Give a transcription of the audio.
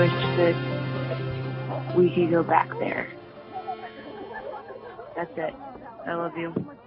wish that we could go back there. That's it. I love you.